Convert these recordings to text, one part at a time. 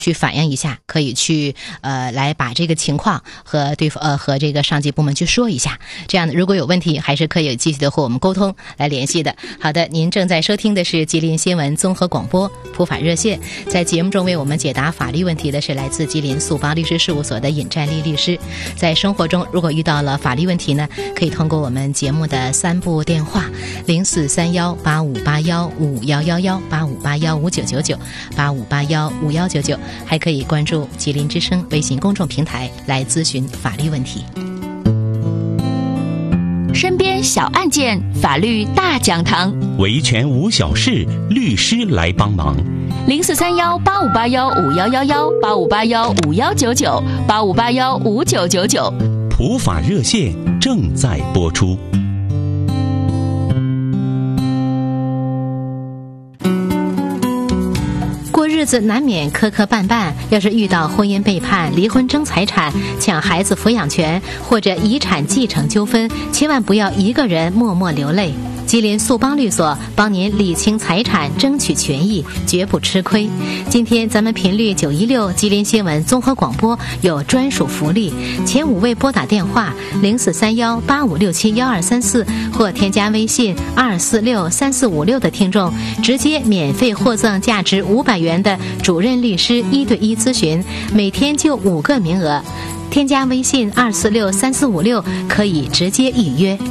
去反映一下，可以去来把这个情况和和这个上级部门去说一下。这样的如果有问题，还是可以继续的和我们沟通来联系的。好的，您正在收听的是吉林新闻综合广播普法热线，在节目中为我们解答法律问题的是来自吉林速邦律师事务所的尹占丽律师。在生活中如果遇到了法律问题呢，可以通过我们节目的3部电话0431858151118581599985815199，还可以关注吉林之声微信公众平台来咨询法律问题。 身边小案件，法律大讲堂， 维权无小事，律师来帮忙。 0431858151118581519985815999， 普法热线正在播出。 过日子难免磕磕绊绊，要是遇到婚姻背叛、离婚争财产、抢孩子抚养权或者遗产继承纠纷，千万不要一个人默默流泪。吉林速邦律所帮您理清财产，争取权益，绝不吃亏。今天咱们频率916吉林新闻综合广播有专属福利，前5位拨打电话043185671234或添加微信2463456的听众，直接免费获赠价值500元的主任律师1对1咨询，每天就5个名额。添加微信2463456可以直接预约。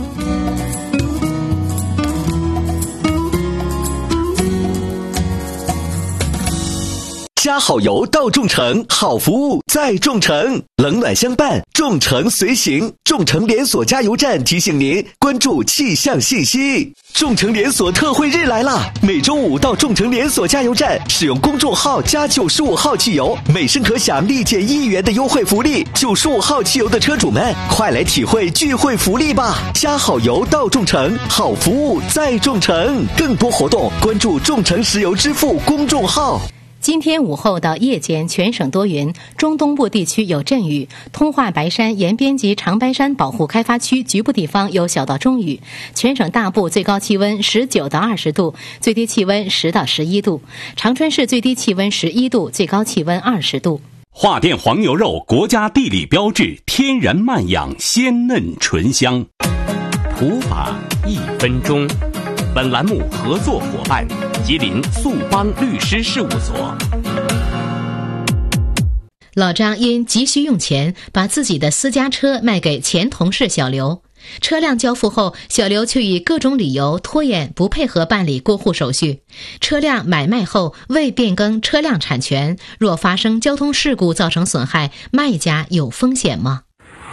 加好油到众诚，好服务在众诚，冷暖相伴，众诚随行。众诚连锁加油站提醒您关注气象信息。众诚连锁特惠日来啦！每周5到众诚连锁加油站使用公众号加95号汽油，每升可享立减1元的优惠福利。95号汽油的车主们，快来体会聚会福利吧！加好油到众诚，好服务在众诚。更多活动关注众诚石油支付公众号。 今天午后到夜间，全省多云，中东部地区有阵雨，通化白山沿边及长白山保护开发区局部地方有小到中雨。全省大部最高气温19到20度，最低气温10到11度。长春市最低气温11度，最高气温20度。 华店黄牛肉国家地理标志，天然慢养，鲜嫩醇香。普法1分钟。本栏目合作伙伴吉林速邦律师事务所。 老张因急需用钱，把自己的私家车卖给前同事小刘。车辆交付后，小刘却以各种理由拖延，不配合办理过户手续。车辆买卖后未变更车辆产权，若发生交通事故造成损害，卖家有风险吗？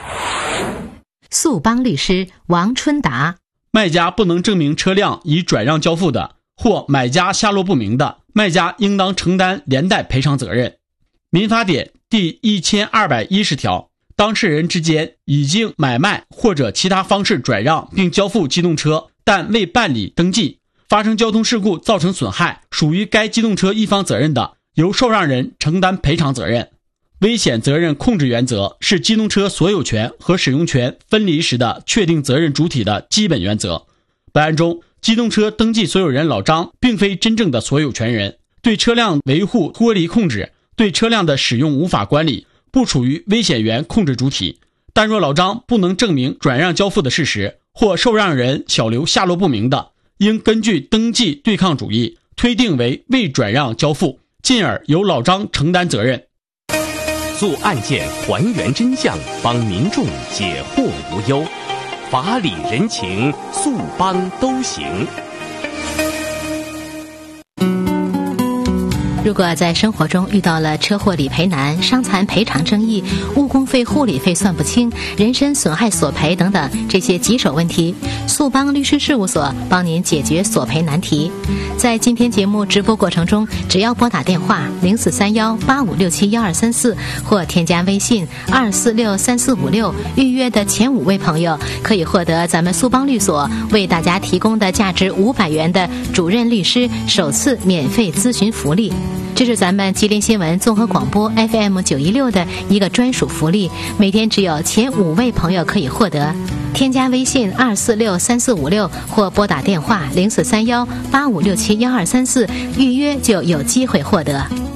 速邦律师王春达。 卖家不能证明车辆已转让交付的，或买家下落不明的，卖家应当承担连带赔偿责任。民法典第1210条，当事人之间已经买卖或者其他方式转让并交付机动车，但未办理登记，发生交通事故造成损害，属于该机动车一方责任的，由受让人承担赔偿责任。危险责任控制原则是机动车所有权和使用权分离时的确定责任主体的基本原则。本案中，机动车登记所有人老张并非真正的所有权人，对车辆维护脱离控制，对车辆的使用无法管理，不处于危险源控制主体。但若老张不能证明转让交付的事实，或受让人小刘下落不明的，应根据登记对抗主义推定为未转让交付，进而由老张承担责任。 做案件还原真相，帮民众解惑无忧，法理人情，速邦都行。 如果在生活中遇到了车祸理赔难、伤残赔偿争议、误工费、护理费算不清、人身损害索赔等等这些棘手问题，速邦律师事务所帮您解决索赔难题。在今天节目直播过程中，只要拨打电话043185671234或添加微信2463456预约的前5位朋友，可以获得咱们速邦律所为大家提供的价值500元的主任律师首次免费咨询福利。这是咱们吉林新闻综合广播 FM916的一个专属福利，每天只有前5位朋友可以获得。添加微信2463456或拨打电话043185671234预约就有机会获得。